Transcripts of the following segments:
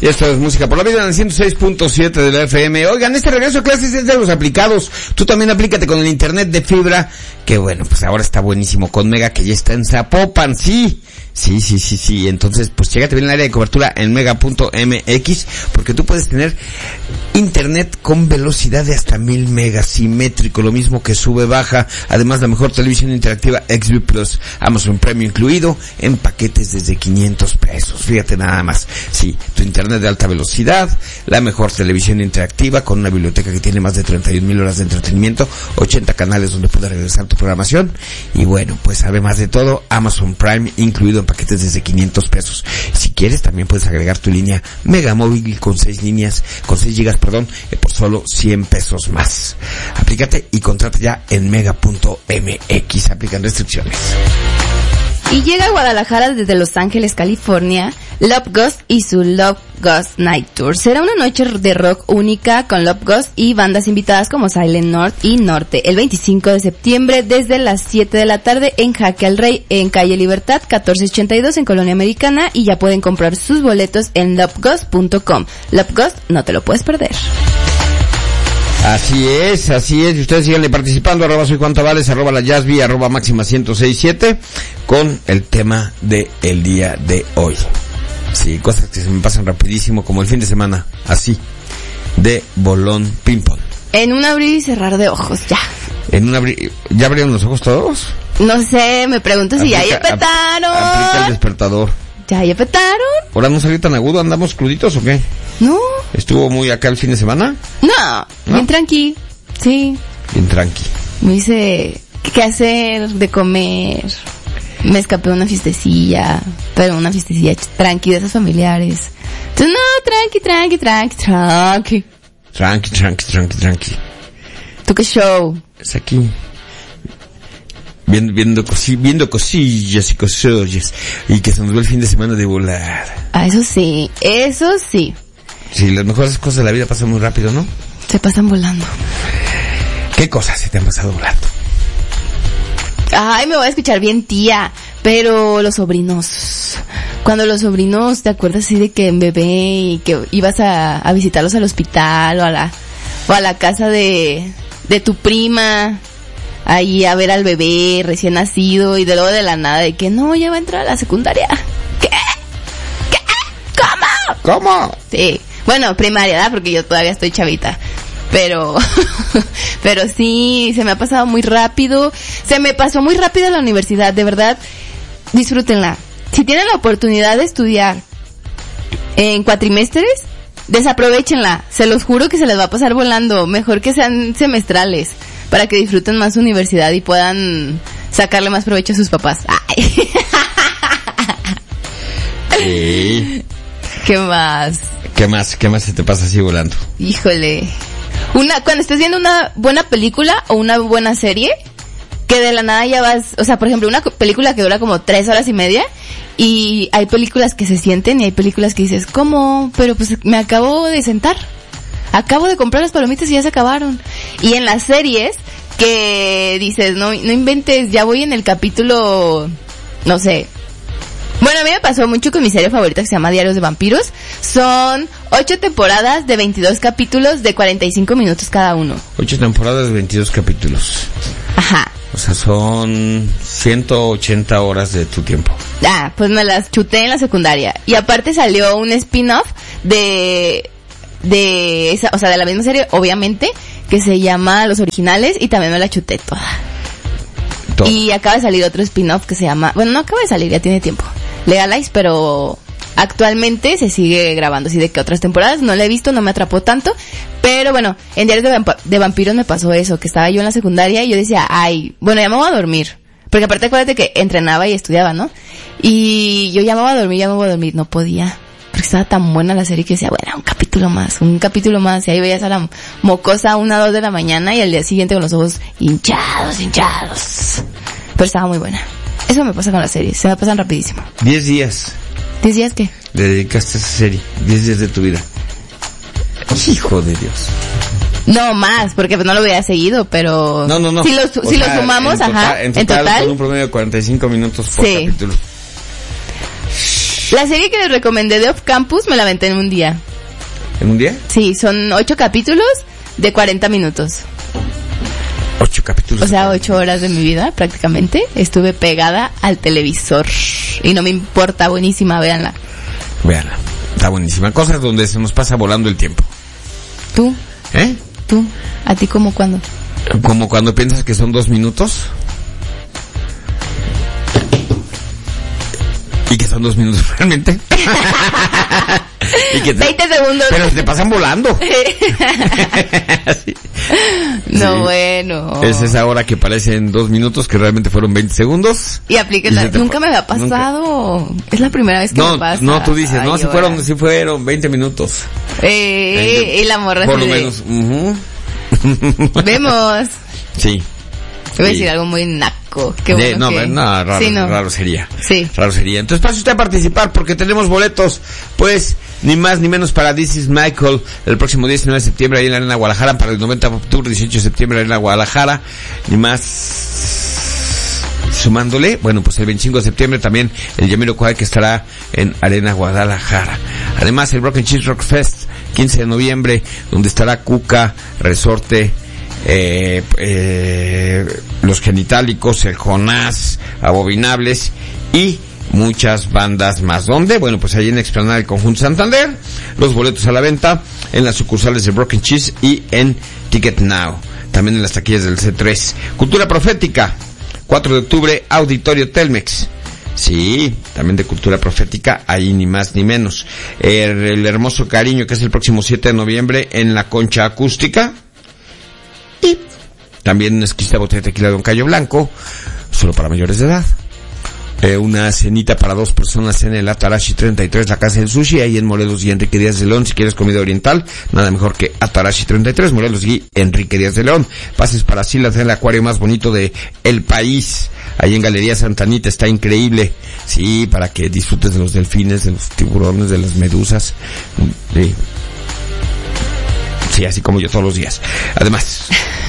Y esto es Música por la Vida en el 106.7 de la FM. Oigan, este regreso a clases es de los aplicados. Tú también aplícate con el internet de fibra, que bueno, pues ahora está buenísimo con Mega, que ya está en Zapopan, sí. Entonces, pues llégate bien al área de cobertura en mega.mx, porque tú puedes tener internet con velocidad de hasta 1000 megas, simétrico, lo mismo que sube, baja. Además, la mejor televisión interactiva XV Plus, Amazon Premium incluido, en paquetes desde 500 pesos. Fíjate nada más. Sí, tu internet de alta velocidad, la mejor televisión interactiva con una biblioteca que tiene más de 31,000 horas de entretenimiento, 80 canales donde puedes regresar tu programación. Y bueno, pues además de todo, Amazon Prime incluido en paquetes desde 500 pesos. Si quieres, también puedes agregar tu línea Mega Móvil con 6 gigas, por solo 100 pesos más. Aplícate y contrata ya en mega.mx. Aplican restricciones. Y llega a Guadalajara desde Los Ángeles, California, Love Ghost y su Love Ghost Night Tour. Será una noche de rock única con Love Ghost y bandas invitadas como Silent North y Norte, el 25 de septiembre desde las 7 de la tarde en Jaque al Rey, en Calle Libertad, 1482 en Colonia Americana, y ya pueden comprar sus boletos en loveghost.com. Love Ghost, no te lo puedes perder. Así es, y ustedes síganle participando, @soy Juan Tavares, @la Jazzby, @máxima 1067, con el tema de el día de hoy. Sí, cosas que se me pasan rapidísimo, como el fin de semana, así, de bolón ping-pong. En un abrir y cerrar de ojos, ya. ¿Ya abrieron los ojos todos? No sé, me pregunto si ya petaron. Aplica el despertador. ¿Ya petaron? ¿Ahora no salió tan agudo? ¿Andamos cruditos o qué? No. ¿Estuvo muy acá el fin de semana? No, bien tranqui, sí. Bien tranqui. Me hice qué hacer de comer. Me escapé de una fiestecilla, pero una fiestecilla tranqui, de esas familiares. Entonces, no, tranqui. ¿Tú qué show? Es aquí. Viendo cosillas y cosillas. Y que se nos ve el fin de semana de volar. Ah, eso sí. Sí, las mejores cosas de la vida pasan muy rápido, ¿no? Se pasan volando. ¿Qué cosas se te han pasado volando? Ay, me voy a escuchar bien tía, pero los sobrinos. Cuando los sobrinos, ¿te acuerdas así de que en bebé y que ibas a visitarlos al hospital o a la casa de tu prima, ahí a ver al bebé recién nacido, y de luego de la nada de que no, ya va a entrar a la secundaria? ¿Qué? ¿Cómo? Sí. Bueno, primaria, ¿verdad? Porque yo todavía estoy chavita. Pero sí, se me ha pasado muy rápido. Se me pasó muy rápido la universidad, de verdad. Disfrútenla. Si tienen la oportunidad de estudiar en cuatrimestres, desaprovechenla. Se los juro que se les va a pasar volando. Mejor que sean semestrales, para que disfruten más su universidad y puedan sacarle más provecho a sus papás. Ay. Sí. ¿Qué más? ¿Qué más se te pasa así volando? Híjole. Cuando estés viendo una buena película o una buena serie, que de la nada ya vas, o sea, por ejemplo, una película que dura como 3 horas y media, y hay películas que se sienten y hay películas que dices, ¿cómo? Pero pues me acabo de sentar. Acabo de comprar las palomitas y ya se acabaron. Y en las series que dices, no inventes, ya voy en el capítulo, no sé. Bueno, a mí me pasó mucho con mi serie favorita que se llama Diarios de Vampiros. Son 8 temporadas de 22 capítulos de 45 minutos cada uno. 8 temporadas de 22 capítulos. Ajá. O sea, son 180 horas de tu tiempo. Ah, pues me las chuté en la secundaria. Y aparte salió un spin-off de esa, o sea, de la misma serie, obviamente, que se llama Los Originales, y también me la chuté toda. Y acaba de salir otro spin-off que se llama, bueno, no acaba de salir, ya tiene tiempo, Legalize, pero actualmente se sigue grabando, así de que otras temporadas no la he visto, no me atrapó tanto, pero bueno, en Diarios de Vampiros me pasó eso, que estaba yo en la secundaria y yo decía, ay, bueno, ya me voy a dormir, porque aparte acuérdate que entrenaba y estudiaba, ¿no? Y yo ya me voy a dormir, no podía, porque estaba tan buena la serie que decía, bueno, un capítulo más, y ahí veías a la mocosa 1 a 2 de la mañana y al día siguiente con los ojos hinchados, pero estaba muy buena. Eso me pasa con las series, se me pasan rapidísimo. 10 días. ¿10 días qué? Le dedicaste a esa serie, 10 días de tu vida. Hijo de Dios. No más, porque no lo hubiera seguido, pero... No. Si lo sumamos, en total, con un promedio de 45 minutos por capítulo. La serie que les recomendé de Off Campus me la aventé en un día. ¿En un día? Sí, son 8 capítulos de 40 minutos. 8 capítulos. O sea, 8 horas de mi vida prácticamente. Estuve pegada al televisor. Y no me importa, buenísima, véanla. Véanla, está buenísima. Cosas donde se nos pasa volando el tiempo. ¿Tú? ¿Eh? ¿Tú? ¿A ti cómo cuándo? Como cuando piensas que son 2 minutos. Y que son 2 minutos realmente. Y que 20 segundos. Pero te pasan volando. Sí. No, Sí. bueno. Es esa hora que parecen 2 minutos que realmente fueron 20 segundos. Y aplíquenla. Nunca me había pasado. Es la primera vez que me pasa. No, tú dices, Ay, no, si fueron 20 minutos. Y la morra por lo así de, menos. Vemos. Sí. Voy a Sí. decir algo muy naco. Qué bueno que... raro, Sí, no. raro sería. Sí. Raro sería. Entonces pase usted a participar porque tenemos boletos, pues, ni más ni menos para This is Michael, el próximo 19 de septiembre ahí en la Arena Guadalajara, para el 90 Pop Tour, 18 de septiembre en la Guadalajara, ni más sumándole, bueno, pues el 25 de septiembre también el Jamiroquai que estará en Arena Guadalajara. Además el Broken Cheese Rock Fest, 15 de noviembre, donde estará Cuca, Resorte, Los Genitálicos, el Jonás, Abominables y muchas bandas más. ¿Dónde? Bueno, pues ahí en Explanada del Conjunto Santander, los boletos a la venta en las sucursales de Broken Cheese y en Ticket Now, también en las taquillas del C3. Cultura Profética, 4 de octubre, Auditorio Telmex. Sí, también de Cultura Profética, ahí ni más ni menos. El Hermoso Cariño, que es el próximo 7 de noviembre en la Concha Acústica. Y también una exquisita botella de tequila de Don Cayo Blanco, solo para mayores de edad. Una cenita para 2 personas en el Atarashi 33, la Casa del Sushi, ahí en Morelos y Enrique Díaz de León. Si quieres comida oriental, nada mejor que Atarashi 33, Morelos y Enrique Díaz de León. Pases para Silas en el acuario más bonito de el país, ahí en Galería Santa Anita, está increíble. Sí, para que disfrutes de los delfines, de los tiburones, de las medusas. Sí, así como yo todos los días. Además,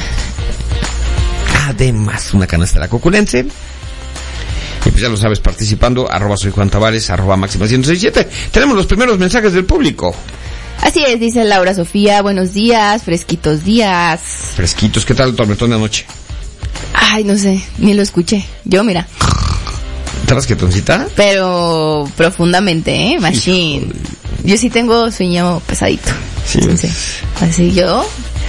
una canasta de la Coculense. Y pues ya lo sabes, participando, @soy Juan Tavares, @máxima 167. Tenemos los primeros mensajes del público. Así es, dice Laura Sofía, buenos días, fresquitos días. Fresquitos, ¿qué tal el tormentón de anoche? Ay, no sé, ni lo escuché. Yo, mira. ¿Estabas quietoncita? Pero profundamente, machine. Híjole. Yo sí tengo sueño pesadito. Sí. Entonces, así yo,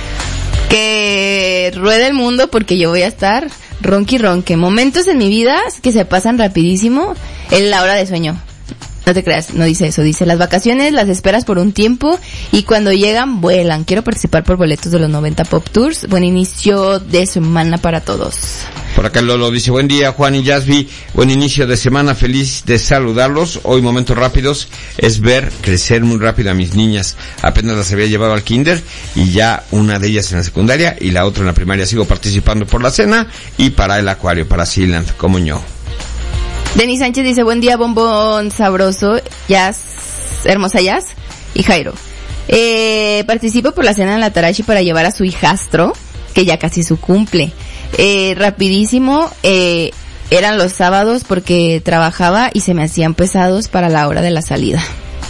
que ruede el mundo porque yo voy a estar ronque. Momentos en mi vida que se pasan rapidísimo en la hora de sueño. No te creas, no dice eso. Dice, las vacaciones las esperas por un tiempo y cuando llegan, vuelan. Quiero participar por boletos de los 90 Pop Tours. Buen inicio de semana para todos. Por acá Lolo dice, buen día Juan y Yasby, buen inicio de semana, feliz de saludarlos. Hoy momentos rápidos es ver crecer muy rápido a mis niñas. Apenas las había llevado al kinder y ya una de ellas en la secundaria y la otra en la primaria. Sigo participando por la cena y para el acuario, para Sealand, como yo. Denis Sánchez dice, buen día, bombón sabroso, Jazz, hermosa Jazz y Jairo. Participo por la cena en la Tarashi para llevar a su hijastro, que ya casi su cumple. Rapidísimo, eran los sábados porque trabajaba y se me hacían pesados para la hora de la salida.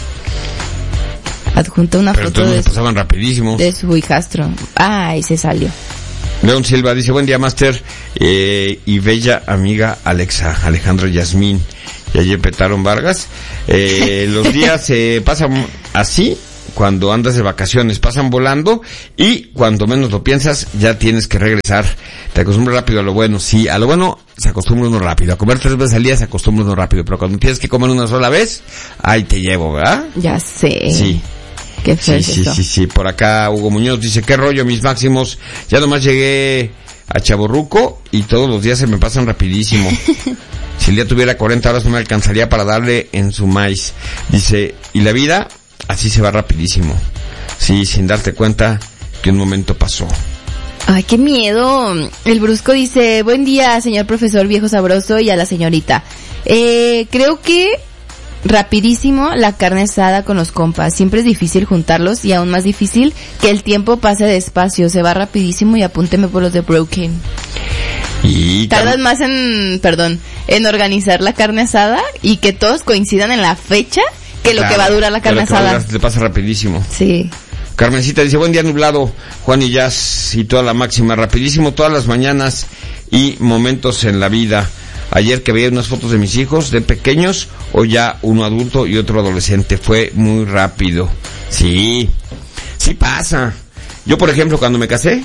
Adjunta una Pero foto entonces pasaban rapidísimos. de su hijastro. Ay, se salió. León Silva dice, buen día Master, y bella amiga Alejandro Yasmín y ayer Petaron Vargas. Los días se pasan así cuando andas de vacaciones, pasan volando y cuando menos lo piensas ya tienes que regresar. Te acostumbras rápido a lo bueno. Sí, a lo bueno se acostumbra uno rápido. A comer 3 veces al día se acostumbra uno rápido, pero cuando tienes que comer una sola vez, ahí te llevo, ¿verdad? Ya sé. Sí. Qué feo es eso. Sí. Por acá Hugo Muñoz dice, qué rollo mis máximos, ya nomás llegué a Chavorruco y todos los días se me pasan rapidísimo. Si el día tuviera 40 horas no me alcanzaría para darle en su maíz. Dice, y la vida así se va rapidísimo. Sí, sin darte cuenta que un momento pasó. Ay, qué miedo. El Brusco dice, buen día, señor profesor viejo sabroso y a la señorita. Creo que rapidísimo la carne asada con los compas. Siempre es difícil juntarlos y aún más difícil que el tiempo pase despacio. Se va rapidísimo y apúnteme por los de Broken. Y tardas más en organizar la carne asada y que todos coincidan en la fecha que lo que va a durar la carne asada. Te pasa rapidísimo. Sí. Carmencita dice, buen día nublado, Juan y Jazz y toda la máxima, rapidísimo, todas las mañanas y momentos en la vida. Ayer que veía unas fotos de mis hijos, de pequeños, o ya uno adulto y otro adolescente, fue muy rápido. Sí pasa. Yo, por ejemplo, cuando me casé,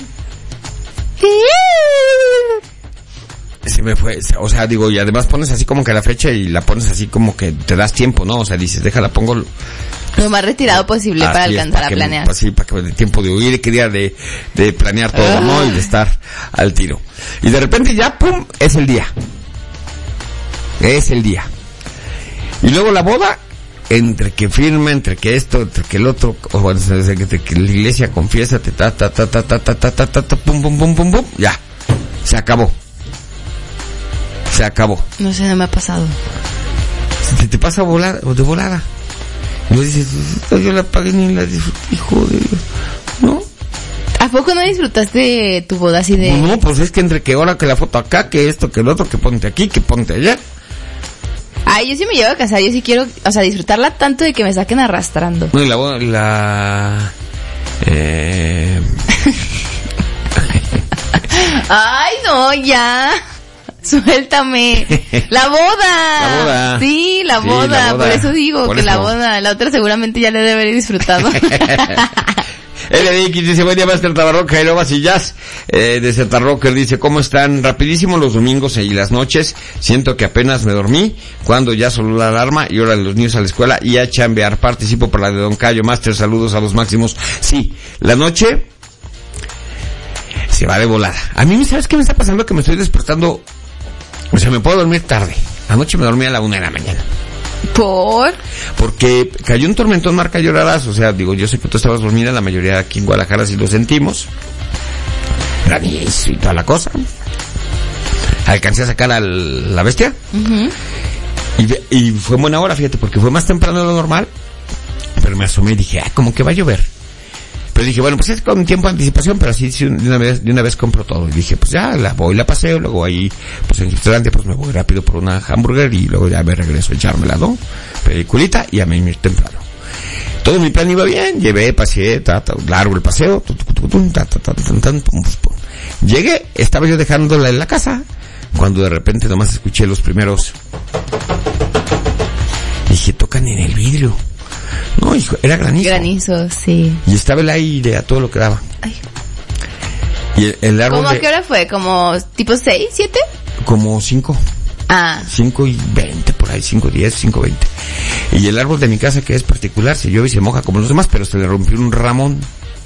se me fue, o sea, digo, y además pones así como que la fecha y la pones así como que te das tiempo, ¿no? O sea, dices, déjala, pongo lo más retirado posible para alcanzar a planear. Así, para que me dé tiempo de huir, que día de planear todo, ¿no? Y de estar al tiro. Y de repente ya, ¡pum!, es el día. Y luego la boda, entre que firma, entre que esto, entre que el otro, o bueno, entre que la iglesia confiesa, pum, ya. Se acabó. No sé, no me ha pasado. Te pasa de volada. Y dices, yo la pagué ni la disfruté, hijo de Dios. ¿No? ¿A poco no disfrutaste tu boda así de...? No, pues es que entre que ahora que la foto acá, que esto, que el otro, que ponte aquí, que ponte allá. Ay, yo sí me llevo a casar, yo sí quiero, o sea, disfrutarla tanto de que me saquen arrastrando. No, y la boda, Ay, no, ya. Suéltame. La boda. Sí, la boda. Por eso digo que la boda. La otra seguramente ya le debe haber disfrutado. LDX dice, buen día, Master Tabarroca, Aerobas y Jazz. De Santa Rocker dice, ¿cómo están? Rapidísimo los domingos y las noches. Siento que apenas me dormí cuando ya sonó la alarma y ahora los niños a la escuela y a chambear. Participo por la de Don Cayo. Master, saludos a los máximos. Sí, la noche se va de volada. A mí, ¿sabes qué me está pasando? Que me estoy despertando. O sea, me puedo dormir tarde. Anoche me dormí a la 1 de la mañana. Porque cayó un tormentón marca lloradas. O sea, digo, yo sé que tú estabas dormida, la mayoría aquí en Guadalajara sí lo sentimos. Granizo y toda la cosa. Alcancé a sacar a la bestia. Uh-huh. Y fue buena hora, fíjate, porque fue más temprano de lo normal. Pero me asomé y dije, como que va a llover. Pero dije, bueno, pues es con tiempo de anticipación, pero así de una vez compro todo. Y dije, pues ya, la paseo, luego ahí, pues en el restaurante, pues me voy rápido por una hamburger y luego ya me regreso a echármela, ¿no? Peliculita y a mí me temprano. Todo mi plan iba bien, paseé, largo el paseo, llegué, estaba yo dejándola en la casa, cuando de repente nomás escuché los primeros. Dije, tocan en el vidrio. No, hijo, era granizo. Granizo, sí. Y estaba el aire a todo lo que daba. Ay. Y el árbol. ¿Cómo a qué hora fue? ¿Como tipo 6, 7? Como 5. 5:20 por ahí, 5:10, 5:20. Y el árbol de mi casa, que es particular, se llueve y se moja como los demás, pero se le rompió un ramón.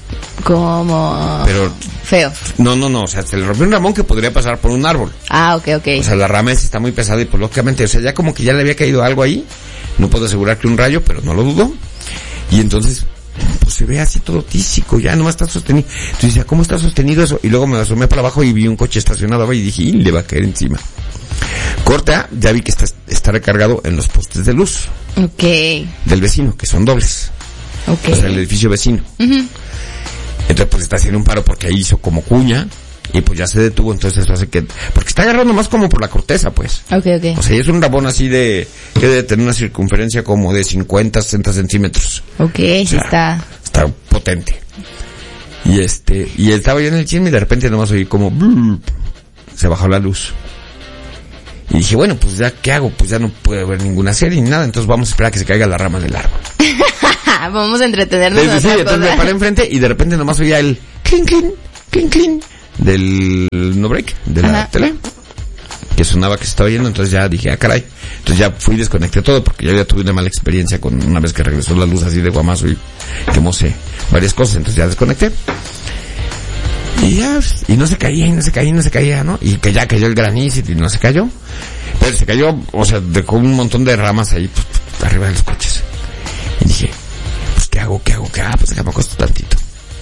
Como... Pero... feo. No, o sea, se le rompió un ramón que podría pasar por un árbol. Ok. O sea, la rama esa está muy pesada y pues lógicamente, o sea, ya como que ya le había caído algo ahí. No puedo asegurar que un rayo, pero no lo dudo. Y entonces, pues se ve así todo tísico, ya nomás está sostenido. Entonces decía, ¿cómo está sostenido eso? Y luego me asomé para abajo y vi un coche estacionado ahí y dije, le va a caer encima. Corta, ya vi que está recargado en los postes de luz. Ok. Del vecino, que son dobles. Ok. O sea, el edificio vecino. Uh-huh. Entonces pues está haciendo un paro porque ahí hizo como cuña. Y pues ya se detuvo, entonces eso hace que... Porque está agarrando más como por la corteza, pues. Ok. O sea, es un ramón así que debe tener una circunferencia como de 50, 60 centímetros. Ok, sí, o sea, está potente. Y estaba yo en el chisme y de repente nomás oí como... se bajó la luz. Y dije, bueno, pues ya, ¿qué hago? Pues ya no puede haber ninguna serie ni nada, entonces vamos a esperar a que se caiga la rama del árbol. Vamos a entretenernos. Sí, entonces me paré enfrente y de repente nomás oía el... clink, clink, clink, clink. Del no break, de la tele, que sonaba que se estaba yendo, entonces ya dije, caray. Entonces ya fui y desconecté todo, porque yo ya tuve una mala experiencia con una vez que regresó la luz así de guamazo y quemóse varias cosas, entonces ya desconecté. Y ya, y no se caía, ¿no? Y que ya cayó el granizo y no se cayó. Pero se cayó, o sea, dejó un montón de ramas ahí, arriba de los coches. Y dije, pues, ¿qué hago? Pues déjame acostar tantito.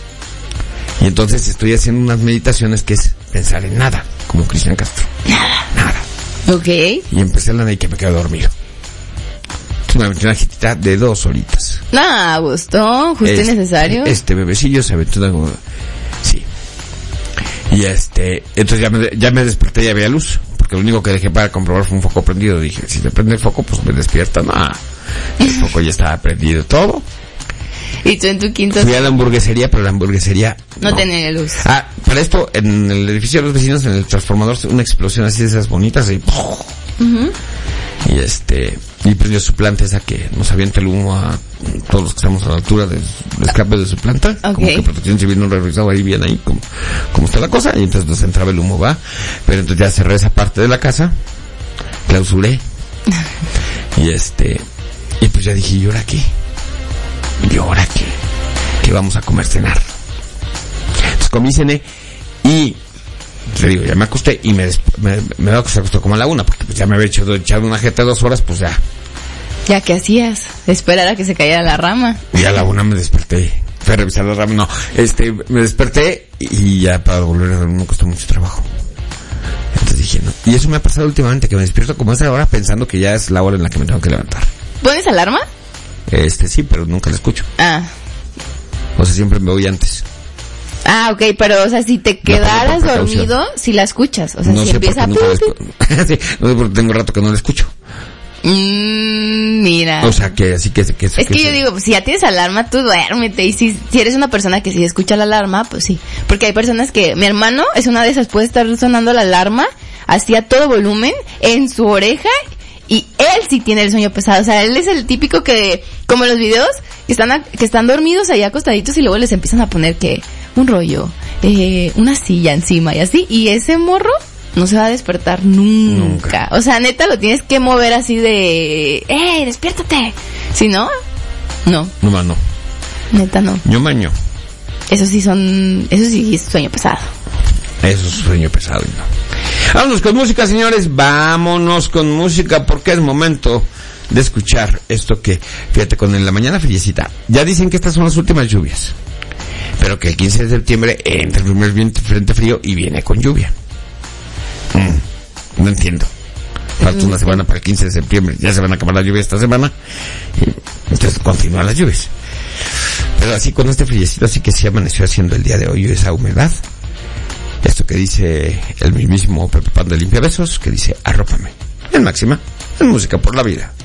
Y entonces estoy haciendo unas meditaciones que es pensar en nada, como Cristian Castro. Nada. Ok. Y empecé la y que me quedo dormido. Entonces me aventé una jitita de 2 horitas. Justo y necesario. Bebecillo se aventó una... Sí. Y entonces ya me desperté y había luz, porque lo único que dejé para comprobar fue un foco prendido. Dije, si se prende el foco, pues me despierta. No, el foco ya estaba prendido todo. Y tú en tu quinto... Fui a la hamburguesería, pero la hamburguesería... No tenía luz. Ah, para esto, en el edificio de los vecinos, en el transformador, una explosión así de esas bonitas, y... Uh-huh. Y prendió su planta esa que nos avienta el humo a todos los que estamos a la altura del escape de su planta. Okay. Como que Protección Civil no revisaba ahí bien ahí como está la cosa, y entonces nos entraba el humo, va. Pero entonces ya cerré esa parte de la casa, clausuré. Y pues ya dije, ¿y ahora qué? ¿Y ahora qué? ¿Qué vamos a comer cenar? Entonces comí, cené y te digo, ya me acosté y me acosté como a la 1, porque pues ya me había echado una jeta de 2 horas, pues ya. ¿Ya qué hacías? Esperar a que se cayera la rama. Y a la 1 me desperté. Fui a revisar la rama, no. Me desperté y ya para volver a dormir me costó mucho trabajo. Entonces dije, no. Y eso me ha pasado últimamente, que me despierto como a esa hora pensando que ya es la hora en la que me tengo que levantar. ¿Pones alarma? Sí, pero nunca la escucho. Ah. O sea, siempre me voy antes. Ah, ok, pero, o sea, si te quedaras dormido, si la escuchas. O sea, no si sé empieza... Sí, no sé por qué tengo rato que no la escucho. Mira. O sea, que así que... Es que yo digo, pues, si ya tienes alarma, tú duérmete. Y si eres una persona que sí escucha la alarma, pues sí. Porque hay personas que... Mi hermano es una de esas, puede estar sonando la alarma así a todo volumen en su oreja... Y él sí tiene el sueño pesado, o sea, él es el típico que, como los videos, que están dormidos ahí acostaditos y luego les empiezan a poner que un rollo, una silla encima y así, y ese morro no se va a despertar nunca. O sea, neta lo tienes que mover así de, despiértate. Si no, no. No. Neta no. Yo maño. Eso sí es sueño pesado. Eso es sueño pesado y no. Vámonos con música, señores, vámonos con música, porque es momento de escuchar esto que, fíjate, con la mañana friecita. Ya dicen que estas son las últimas lluvias, pero que el 15 de septiembre entra el primer frente frío y viene con lluvia. No entiendo. Falta una semana para el 15 de septiembre, ya se van a acabar las lluvias esta semana, y entonces continúan las lluvias. Pero así con este friecito, así que sí amaneció haciendo el día de hoy esa humedad. Esto que dice el mismísimo Pepe Pan de Limpiabesos, que dice, arrópame. En Máxima, en Música por la Vida.